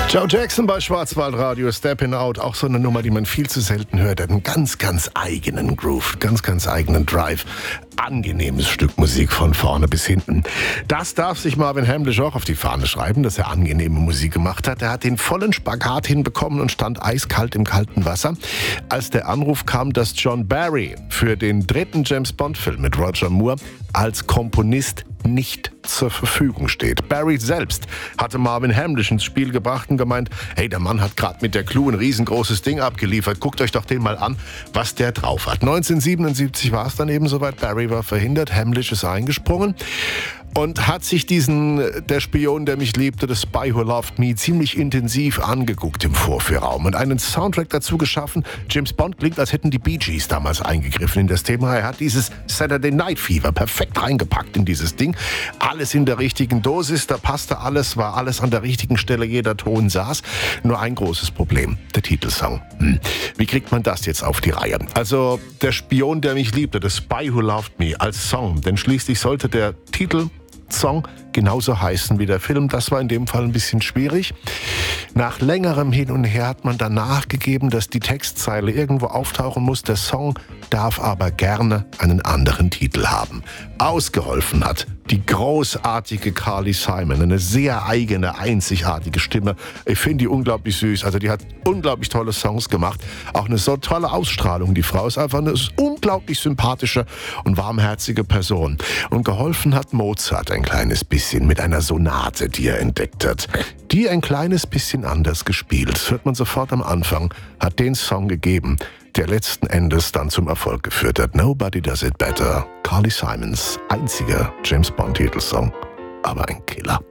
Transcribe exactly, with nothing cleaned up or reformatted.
Joe Jackson bei Schwarzwaldradio, Steppin' Out, auch so eine Nummer, die man viel zu selten hört. Hat einen ganz, ganz eigenen Groove, ganz, ganz eigenen Drive. Angenehmes Stück Musik von vorne bis hinten. Das darf sich Marvin Hamlisch auch auf die Fahne schreiben, dass er angenehme Musik gemacht hat. Er hat den vollen Spagat hinbekommen und stand eiskalt im kalten Wasser, als der Anruf kam, dass John Barry für den dritten James-Bond-Film mit Roger Moore als Komponist nicht zur Verfügung steht. Barry selbst hatte Marvin Hamlisch ins Spiel gebracht und gemeint, hey, der Mann hat gerade mit der Clue ein riesengroßes Ding abgeliefert. Guckt euch doch den mal an, was der drauf hat. neunzehnhundertsiebenundsiebzig war es dann eben soweit. Barry war verhindert, Hamlisch ist eingesprungen und hat sich diesen Der Spion, der mich liebte, The Spy Who Loved Me, ziemlich intensiv angeguckt im Vorführraum und einen Soundtrack dazu geschaffen. James Bond klingt, als hätten die Bee Gees damals eingegriffen in das Thema. Er hat dieses Saturday Night Fever perfekt reingepackt in dieses Ding. Alles in der richtigen Dosis, da passte alles, war alles an der richtigen Stelle, jeder Ton saß. Nur ein großes Problem, der Titelsong. Hm. Wie kriegt man das jetzt auf die Reihe? Also, Der Spion, der mich liebte, The Spy Who Loved Me als Song, denn schließlich sollte der Titel Song genauso heißen wie der Film. Das war in dem Fall ein bisschen schwierig. Nach längerem Hin und Her hat man dann nachgegeben, dass die Textzeile irgendwo auftauchen muss. Der Song darf aber gerne einen anderen Titel haben. Ausgeholfen hat die großartige Carly Simon, eine sehr eigene, einzigartige Stimme. Ich finde die unglaublich süß. Also die hat unglaublich tolle Songs gemacht. Auch eine so tolle Ausstrahlung. Die Frau ist einfach eine unglaublich sympathische und warmherzige Person. Und geholfen hat Mozart ein kleines bisschen mit einer Sonate, die er entdeckt hat. Die ein kleines bisschen anders gespielt. Das hört man sofort am Anfang. Hat den Song gegeben, der letzten Endes dann zum Erfolg geführt hat. Nobody Does It Better. Carly Simons einziger James-Bond-Titelsong. Aber ein Killer.